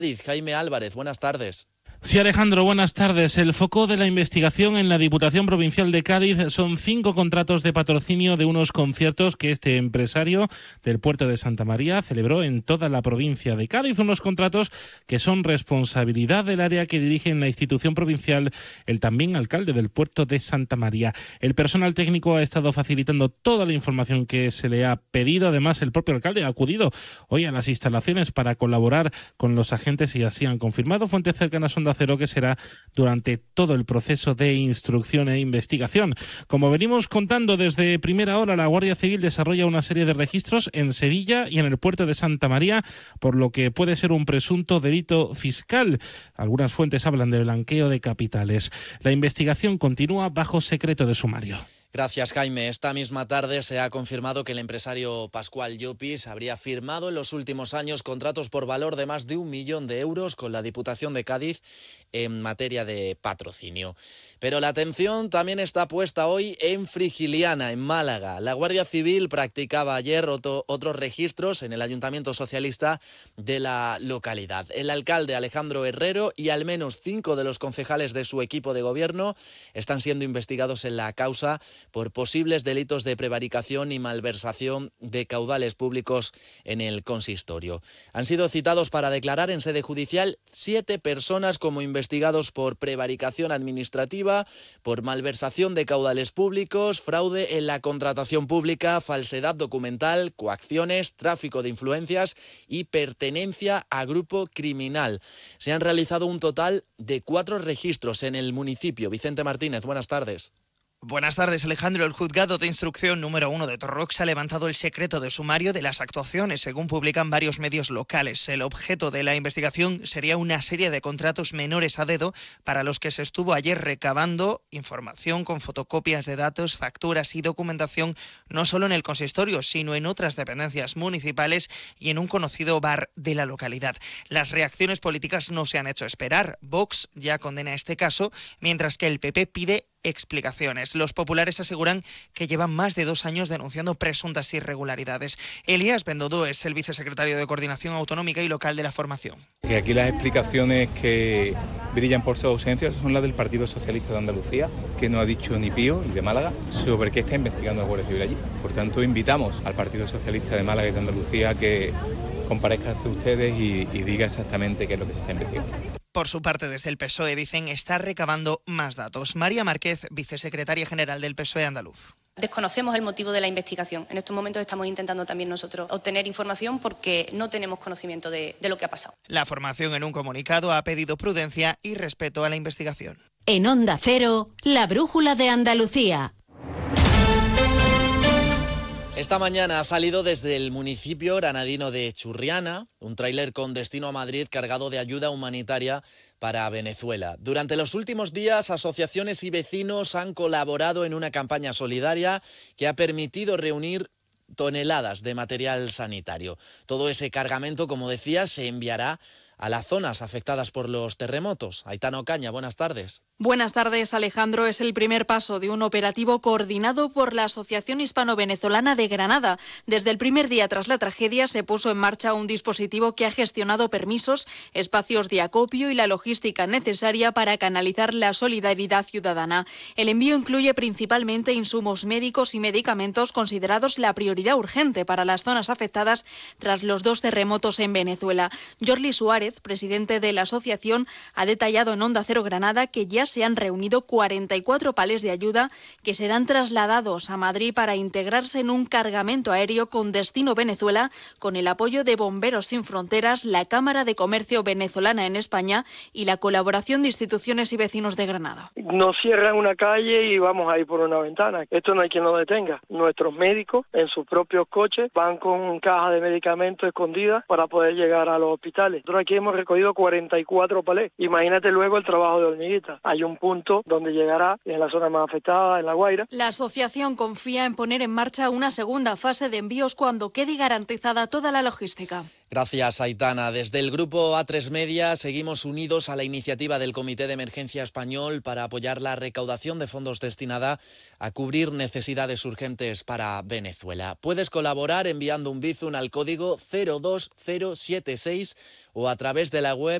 Jaime Álvarez, buenas tardes. Sí, Alejandro, buenas tardes. El foco de la investigación en la Diputación Provincial de Cádiz son 5 contratos de patrocinio de unos conciertos que este empresario del puerto de Santa María celebró en toda la provincia de Cádiz. Unos contratos que son responsabilidad del área que dirige en la institución provincial el también alcalde del puerto de Santa María. El personal técnico ha estado facilitando toda la información que se le ha pedido. Además, el propio alcalde ha acudido hoy a las instalaciones para colaborar con los agentes y así han confirmado fuentes cercanas a Onda Cero que será durante todo el proceso de instrucción e investigación. Como venimos contando desde primera hora, la Guardia Civil desarrolla una serie de registros en Sevilla y en el puerto de Santa María, por lo que puede ser un presunto delito fiscal. Algunas fuentes hablan de blanqueo de capitales. La investigación continúa bajo secreto de sumario. Gracias, Jaime. Esta misma tarde se ha confirmado que el empresario Pascual Llopis habría firmado en los últimos años contratos por valor de más de 1 millón de euros con la Diputación de Cádiz en materia de patrocinio. Pero la atención también está puesta hoy en Frigiliana, en Málaga. La Guardia Civil practicaba ayer otros registros en el Ayuntamiento Socialista de la localidad. El alcalde Alejandro Herrero y al menos 5 de los concejales de su equipo de gobierno están siendo investigados en la causa por posibles delitos de prevaricación y malversación de caudales públicos en el consistorio. Han sido citados para declarar en sede judicial 7 personas como investigados por prevaricación administrativa, por malversación de caudales públicos, fraude en la contratación pública, falsedad documental, coacciones, tráfico de influencias y pertenencia a grupo criminal. Se han realizado un total de 4 registros en el municipio. Vicente Martínez, buenas tardes. Buenas tardes, Alejandro. El juzgado de instrucción número 1 de Torrox ha levantado el secreto de sumario de las actuaciones, según publican varios medios locales. El objeto de la investigación sería una serie de contratos menores a dedo para los que se estuvo ayer recabando información con fotocopias de datos, facturas y documentación, no solo en el consistorio, sino en otras dependencias municipales y en un conocido bar de la localidad. Las reacciones políticas no se han hecho esperar. Vox ya condena este caso, mientras que el PP pide explicaciones. Los populares aseguran que llevan más de 2 años denunciando presuntas irregularidades. Elías Bendodo es el vicesecretario de Coordinación Autonómica y Local de la formación. Que aquí las explicaciones que brillan por su ausencia son las del Partido Socialista de Andalucía, que no ha dicho ni pío, y de Málaga, sobre qué está investigando la Guardia Civil allí. Por tanto, invitamos al Partido Socialista de Málaga y de Andalucía a que comparezca ante ustedes y diga exactamente qué es lo que se está investigando. Por su parte, desde el PSOE dicen estar recabando más datos. María Márquez, vicesecretaria general del PSOE andaluz. Desconocemos el motivo de la investigación. En estos momentos estamos intentando también nosotros obtener información porque no tenemos conocimiento de lo que ha pasado. La formación en un comunicado ha pedido prudencia y respeto a la investigación. En Onda Cero, la brújula de Andalucía. Esta mañana ha salido desde el municipio granadino de Churriana un tráiler con destino a Madrid cargado de ayuda humanitaria para Venezuela. Durante los últimos días, asociaciones y vecinos han colaborado en una campaña solidaria que ha permitido reunir toneladas de material sanitario. Todo ese cargamento, como decía, se enviará a las zonas afectadas por los terremotos. Aitana Ocaña, buenas tardes. Buenas tardes, Alejandro. Es el primer paso de un operativo coordinado por la Asociación Hispano-Venezolana de Granada. Desde el primer día tras la tragedia se puso en marcha un dispositivo que ha gestionado permisos, espacios de acopio y la logística necesaria para canalizar la solidaridad ciudadana. El envío incluye principalmente insumos médicos y medicamentos considerados la prioridad urgente para las zonas afectadas tras los 2 terremotos en Venezuela. Jorli Suárez, presidente de la asociación, ha detallado en Onda Cero Granada que ya se han reunido 44 palés de ayuda que serán trasladados a Madrid para integrarse en un cargamento aéreo con destino Venezuela, con el apoyo de Bomberos Sin Fronteras, la Cámara de Comercio Venezolana en España y la colaboración de instituciones y vecinos de Granada. Nos cierran una calle y vamos a ir por una ventana. Esto no hay quien lo detenga. Nuestros médicos en sus propios coches van con cajas de medicamentos escondidas para poder llegar a los hospitales. Nosotros aquí hemos recogido 44 palés. Imagínate luego el trabajo de hormiguita. Hay un punto donde llegará en la zona más afectada, en La Guaira. La asociación confía en poner en marcha una segunda fase de envíos cuando quede garantizada toda la logística. Gracias, Aitana. Desde el grupo A3 Media seguimos unidos a la iniciativa del Comité de Emergencia Español para apoyar la recaudación de fondos destinada a cubrir necesidades urgentes para Venezuela. Puedes colaborar enviando un Bizum al código 02076 o a través de la web